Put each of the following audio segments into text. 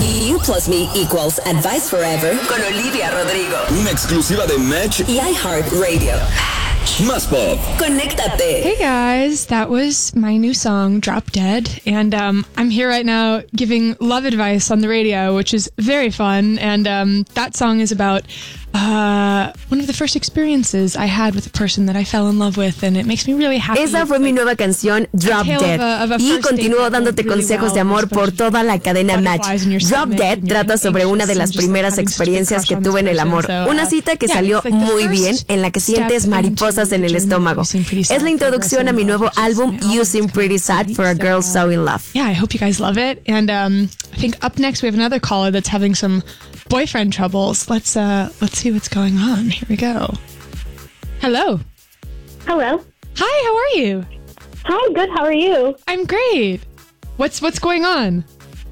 You plus me equals advice forever con Olivia Rodrigo. Una exclusiva de Match y iHeartRadio. Más Pop. Conéctate. Hey guys, that was my new song, Drop Dead. And I'm here right now giving love advice on the radio, which is very fun. And that song is about one of the first experiences I had with a person that I fell in love with, and it makes me really happy. Esa fue mi nueva canción, Drop Dead. Y continúo dándote consejos de amor por toda la cadena Match. Drop Dead trata sobre una de las primeras experiencias que tuve en el amor. Una cita que salió muy bien, en la que sientes mariposas en el estómago. Es la introducción a mi nuevo álbum, You Seem Pretty Sad for a Girl So in Love. Yeah, I hope you guys love it. And I think up next we have another caller that's having some boyfriend troubles. Let's see what's going on. Here we go. Hello. Hello. Hi, how are you? Hi, good. How are you? I'm great. What's going on?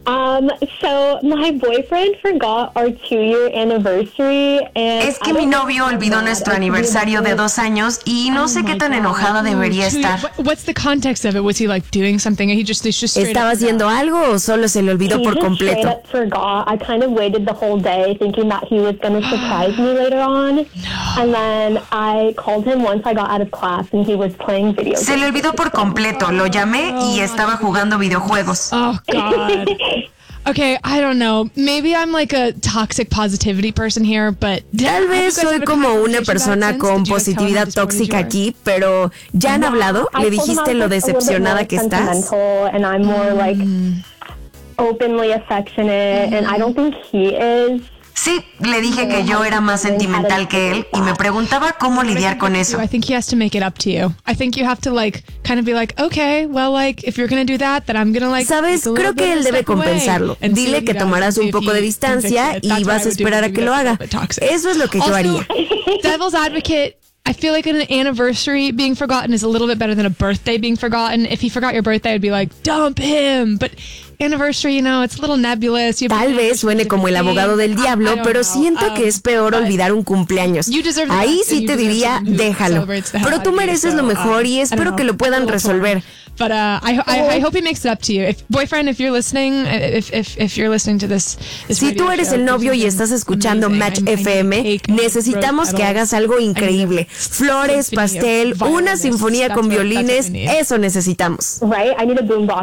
So my boyfriend forgot our 2-year anniversary and Es que mi novio olvidó nuestro aniversario de 2 años y no sé qué tan enojada debería estar. What's the context of it? Was he like doing something? He just ¿Estaba haciendo algo o solo se le olvidó por completo? He just straight up forgot. I kind of waited the whole day thinking that he was going to surprise me later on. No. And then I called him once I got out of class and he was playing video games. Se le olvidó por completo. Lo llamé y estaba jugando videojuegos. Oh, God. Okay, I don't know. Maybe I'm like a toxic positivity person here, but... Tal vez soy como una persona con positividad tóxica aquí, pero ¿ya han hablado? ¿Le dijiste lo decepcionada que estás? And I'm more like openly affectionate, and I don't think he is. Sí, le dije que yo era más sentimental que él y me preguntaba cómo lidiar con eso. I think he has to make it up to you. I think you have to like kind of be like, okay, well, like if you're going to do that, then I'm going to like. ¿Sabes? Creo que él debe compensarlo. Dile que tomarás un poco de distancia y vas a esperar a que lo haga. Eso es lo que yo haría. Devil's advocate. I feel like an anniversary being forgotten is a little bit better than a birthday being forgotten. If he forgot your birthday, I'd be like, dump him. But anniversary, you know, it's a little nebulous. Tal vez suene como el abogado del diablo, pero siento que es peor olvidar un cumpleaños. Ahí sí te diría, déjalo. Pero tú mereces lo mejor y espero que lo puedan resolver. But I hope he makes it up to you. Boyfriend, if you're listening, if you're listening to this si tú eres el novio y estás escuchando Match FM, necesitamos que hagas algo increíble. Flores, pastel, una sinfonía con violines, eso necesitamos. Right? I need a boombox.